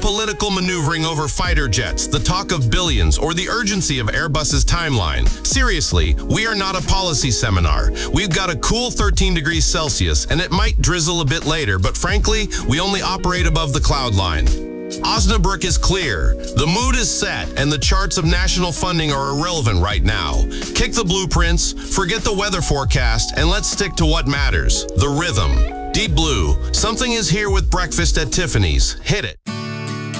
political maneuvering over fighter jets, the talk of billions, or the urgency of Airbus's timeline. Seriously, we are not a policy seminar. We've got a cool 13 degrees Celsius, and it might drizzle a bit later, but frankly, we only operate above the cloud line. Osnabrück is clear. The mood is set, and the charts of national funding are irrelevant right now. Kick the blueprints, forget the weather forecast, and let's stick to what matters, the rhythm. Deep Blue, something is here with breakfast at Tiffany's. Hit it.